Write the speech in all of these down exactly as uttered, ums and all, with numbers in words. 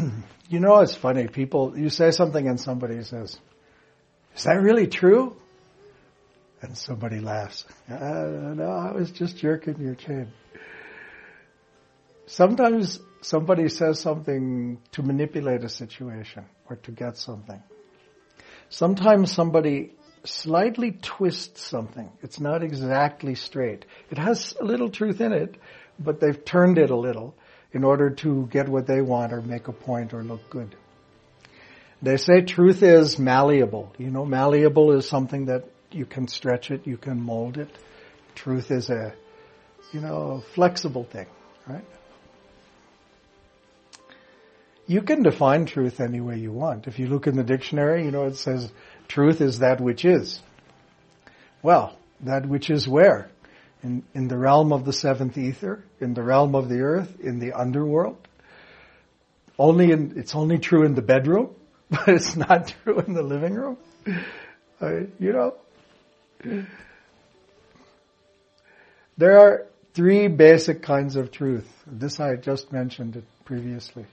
You know, it's funny. People, you say something and somebody says, "Is that really true?" And somebody laughs. Uh, no, I was just jerking your chain. Sometimes somebody says something to manipulate a situation or to get something. Sometimes somebody slightly twists something. It's not exactly straight. It has a little truth in it, but they've turned it a little in order to get what they want or make a point or look good. They say truth is malleable. You know, malleable is something that you can stretch it, you can mold it. Truth is a, you know, flexible thing, right? You can define truth any way you want. If you look in the dictionary, you know, it says truth is that which is. Well, that which is where? In, in the realm of the seventh ether, in the realm of the earth, in the underworld. Only in, it's only true in the bedroom, but it's not true in the living room. Uh, you know, there are three basic kinds of truth. This I just mentioned it previously.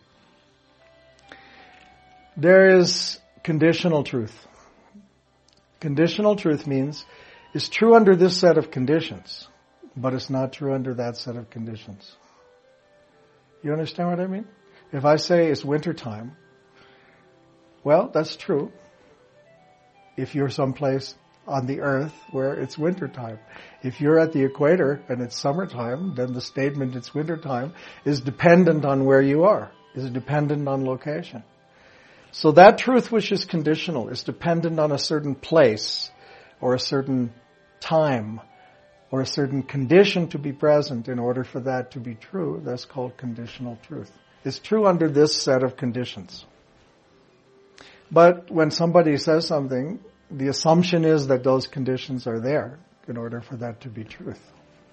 There is conditional truth. Conditional truth means it's true under this set of conditions, but it's not true under that set of conditions. You understand what I mean? If I say it's winter time, well, that's true. If you're someplace on the earth where it's winter time. If you're at the equator and it's summertime, then the statement it's winter time is dependent on where you are, is dependent on location. So that truth which is conditional is dependent on a certain place or a certain time or a certain condition to be present in order for that to be true. That's called conditional truth. It's true under this set of conditions. But when somebody says something, the assumption is that those conditions are there in order for that to be truth.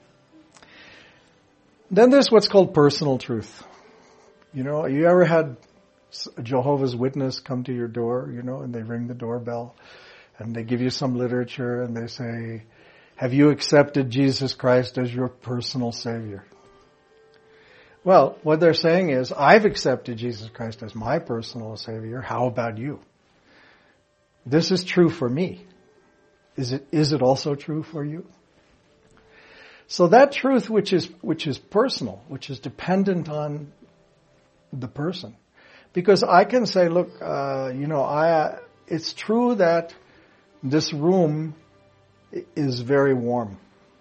Then there's what's called personal truth. You know, you ever had a Jehovah's Witness come to your door, you know, and they ring the doorbell and they give you some literature and they say, "Have you accepted Jesus Christ as your personal Savior?" Well, what they're saying is, I've accepted Jesus Christ as my personal Savior. How about you? This is true for me. Is it, is it also true for you? So that truth which is, which is personal, which is dependent on the person. Because I can say, look, uh, you know, I, it's true that this room is very warm.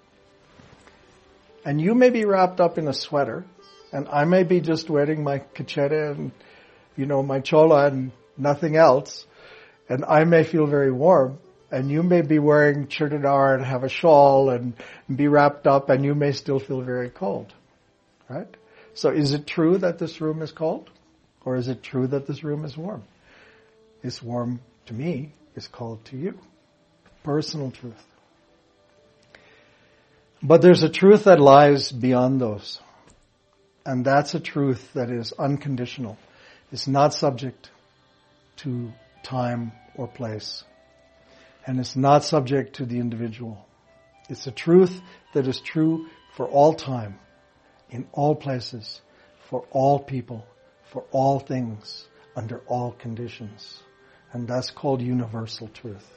And you may be wrapped up in a sweater, and I may be just wearing my cachete and, you know, my chola and nothing else, and I may feel very warm, and you may be wearing churidar and have a shawl and be wrapped up, and you may still feel very cold, right? So is it true that this room is cold? Or is it true that this room is warm? It's warm to me, it's cold to you. Personal truth. But there's a truth that lies beyond those. And that's a truth that is unconditional. It's not subject to time or place. And it's not subject to the individual. It's a truth that is true for all time, in all places, for all people, for all things, under all conditions. And that's called universal truth.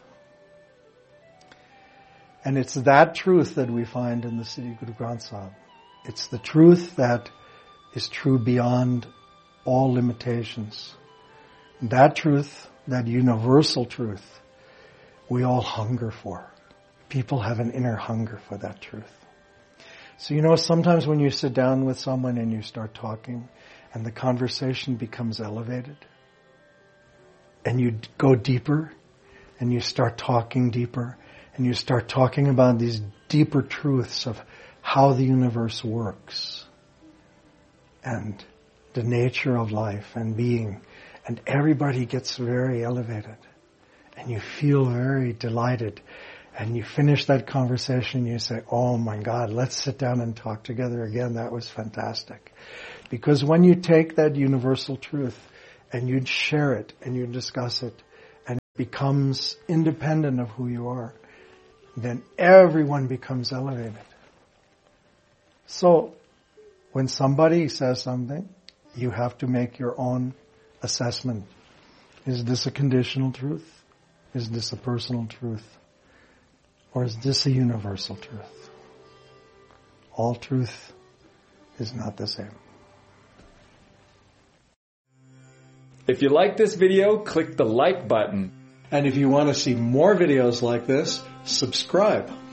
And it's that truth that we find in the Sri Guru Granth Sahib. It's the truth that is true beyond all limitations. That truth, that universal truth, we all hunger for. People have an inner hunger for that truth. So you know, sometimes when you sit down with someone and you start talking, and the conversation becomes elevated, and you go deeper, and you start talking deeper, and you start talking about these deeper truths of how the universe works, and the nature of life and being, and everybody gets very elevated, and you feel very delighted, and you finish that conversation, you say, "Oh my God, let's sit down and talk together again. That was fantastic." Because when you take that universal truth and you share it and you discuss it and it becomes independent of who you are, then everyone becomes elevated. So when somebody says something, you have to make your own assessment. Is this a conditional truth? Is this a personal truth? Or is this a universal truth? All truth is not the same. If you like this video, click the like button. And if you want to see more videos like this, subscribe.